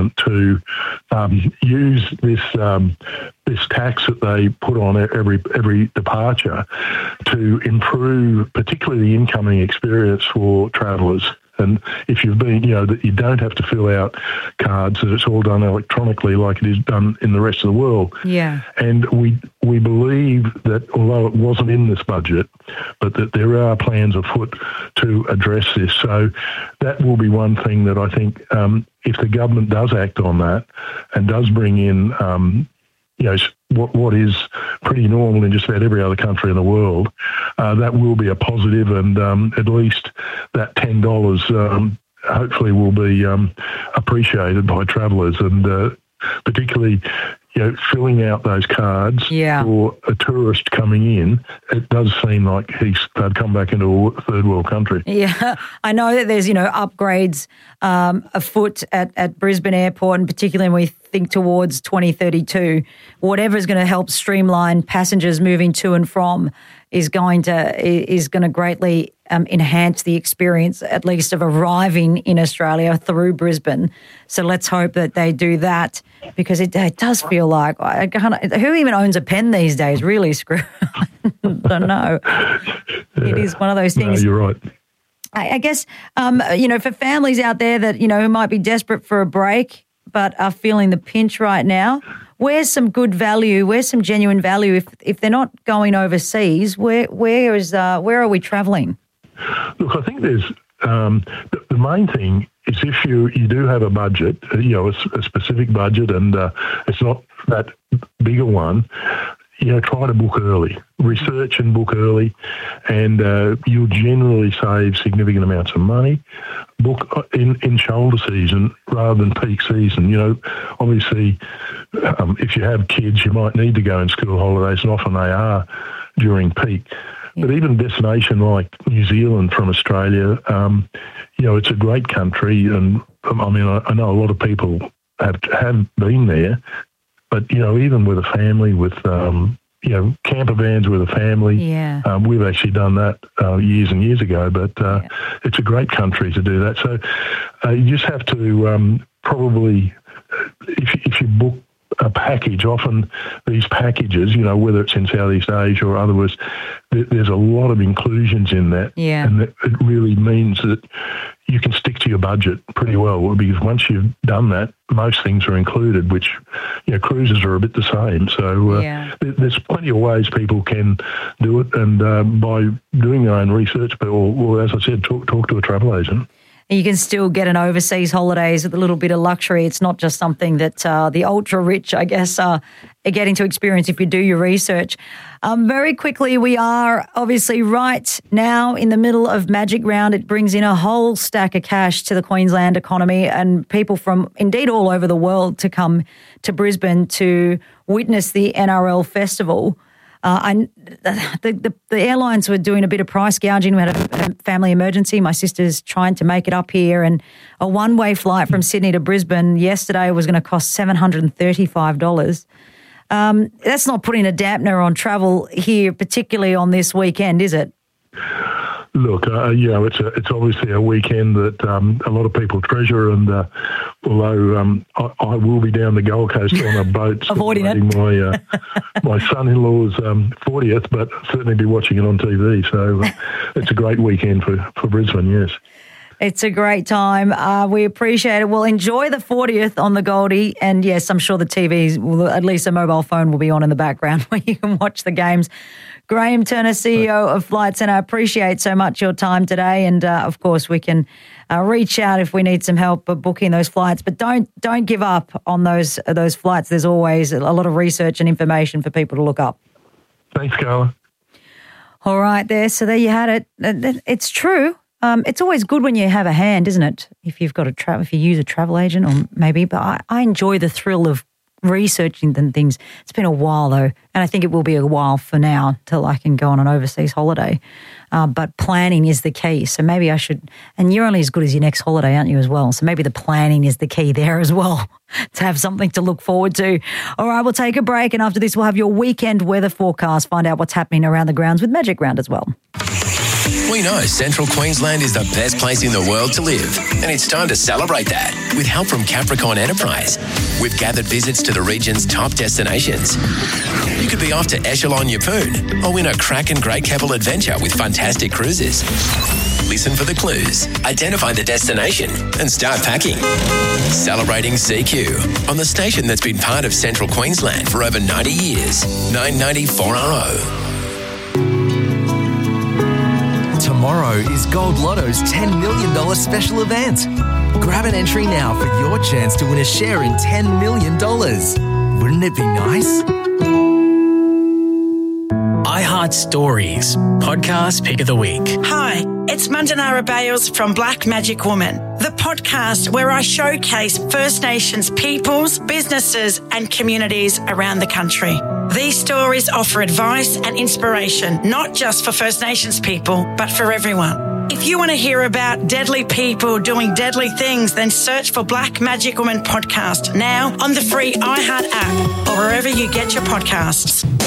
to use this tax that they put on every departure to improve particularly the incoming experience for travellers. And if you've been, that you don't have to fill out cards, that it's all done electronically like it is done in the rest of the world. Yeah. And we believe that, although it wasn't in this budget, but that there are plans afoot to address this. So that will be one thing that I think if the government does act on that and does bring in what is pretty normal in just about every other country in the world, that will be a positive, and at least that $10 hopefully will be appreciated by travellers, and particularly filling out those cards for a tourist coming in. It does seem like they'd come back into a third world country. Yeah, I know that there's upgrades afoot at Brisbane Airport, and particularly when we think towards 2032, whatever is going to help streamline passengers moving to and from is going to greatly enhance the experience, at least of arriving in Australia through Brisbane. So let's hope that they do that, because it does feel like who even owns a pen these days? Really, screw. I don't know. It is one of those things. No, you're right. I guess for families out there that who might be desperate for a break but are feeling the pinch right now, where's some good value? Where's some genuine value if they're not going overseas? Where are we travelling? Look, I think there's the main thing is if you do have a budget, a specific budget, and it's not that big a one, try to book early. Research and book early, and you'll generally save significant amounts of money. Book in shoulder season rather than peak season. Obviously, if you have kids, you might need to go in school holidays, and often they are during peak. Yeah. But even a destination like New Zealand from Australia, it's a great country, and I know a lot of people have been there, but even with a family, with camper vans with a family. Yeah. We've actually done that years and years ago, but it's a great country to do that. So you just have to probably, if you book a package, often these packages, whether it's in Southeast Asia or otherwise, there's a lot of inclusions in that. Yeah. And it really means that you can stick to your budget pretty well, because once you've done that, most things are included, which, cruises are a bit the same. So there's plenty of ways people can do it, and by doing their own research, or as I said, talk to a travel agent. You can still get an overseas holidays with a little bit of luxury. It's not just something that the ultra-rich, I guess, are getting to experience if you do your research. Very quickly, we are obviously right now in the middle of Magic Round. It brings in a whole stack of cash to the Queensland economy, and people from indeed all over the world to come to Brisbane to witness the NRL Festival. The airlines were doing a bit of price gouging. We had a family emergency. My sister's trying to make it up here, and a one-way flight from Sydney to Brisbane yesterday was going to cost $735. That's not putting a dampener on travel here, particularly on this weekend, is it? Look, it's obviously a weekend that a lot of people treasure, and although I will be down the Gold Coast on a boat avoiding it. My son-in-law's 40th, but certainly be watching it on TV. So it's a great weekend for Brisbane, yes. It's a great time. We appreciate it. We'll enjoy the 40th on the Goldie. And yes, I'm sure the TV, at least a mobile phone will be on in the background where you can watch the games. Graham Turner, CEO of Flight Centre, I appreciate so much your time today. And of course, we can reach out if we need some help booking those flights. But don't give up on those flights. There's always a lot of research and information for people to look up. Thanks, Carla. All right, so there you had it. It's true. It's always good when you have a hand, isn't it? If you've got if you use a travel agent, or maybe. But I enjoy the thrill of researching and things. It's been a while though, and I think it will be a while for now till I can go on an overseas holiday. But planning is the key. So maybe I should. And you're only as good as your next holiday, aren't you, as well? So maybe the planning is the key there as well, to have something to look forward to. All right, we'll take a break, and after this, we'll have your weekend weather forecast. Find out what's happening around the grounds with Magic Round as well. We know Central Queensland is the best place in the world to live, and it's time to celebrate that with help from Capricorn Enterprise. We've gathered visits to the region's top destinations. You could be off to Echelon Yeppoon or win a Kraken Great Keppel adventure with fantastic cruises. Listen for the clues, identify the destination, and start packing. Celebrating CQ on the station that's been part of Central Queensland for over 90 years. 990 4RO. Tomorrow is Gold Lotto's $10 million special event. Grab an entry now for your chance to win a share in $10 million. Wouldn't it be nice? iHeart Stories, podcast pick of the week. Hi, it's Mandanara Bales from Black Magic Woman, the podcast where I showcase First Nations peoples, businesses and communities around the country. These stories offer advice and inspiration, not just for First Nations people, but for everyone. If you want to hear about deadly people doing deadly things, then search for Black Magic Woman podcast now on the free iHeart app or wherever you get your podcasts.